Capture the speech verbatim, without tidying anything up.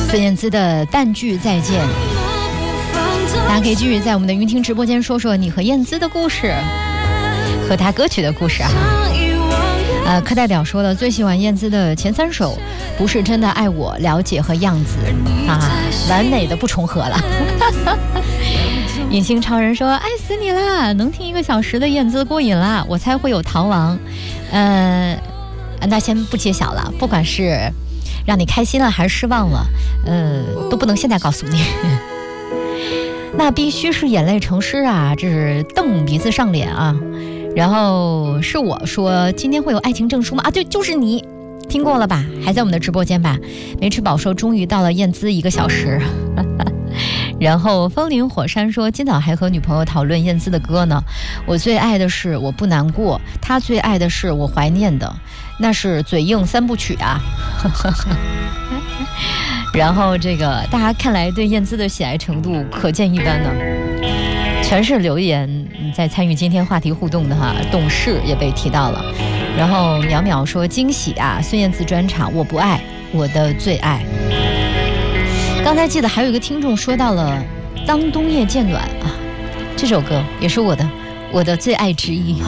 孙燕姿的半句再见。大家可以继续在我们的云听直播间说说你和燕姿的故事，和她歌曲的故事啊。呃，课代表说了，最喜欢燕姿的前三首，不是真的爱我、了解和样子啊，完美的不重合了。隐形超人说爱死你啦，能听一个小时的燕姿过瘾啦，我猜会有逃亡。呃，那先不揭晓了，不管是让你开心了还是失望了，呃，都不能现在告诉你。那必须是眼泪成诗啊，这是瞪鼻子上脸啊。然后是我说今天会有爱情证书吗？啊，对，就是你听过了吧，还在我们的直播间吧。没吃饱说终于到了燕姿一个小时。然后风林火山说今早还和女朋友讨论燕姿的歌呢，我最爱的是我不难过，他最爱的是我怀念的，那是嘴硬三部曲啊。然后这个大家看来对燕姿的喜爱程度可见一斑呢，全是留言在参与今天话题互动的哈，董事也被提到了。然后淼淼说惊喜啊，孙燕姿专场我不爱我的最爱。刚才记得还有一个听众说到了当冬夜渐暖啊，这首歌也是我的我的最爱之一。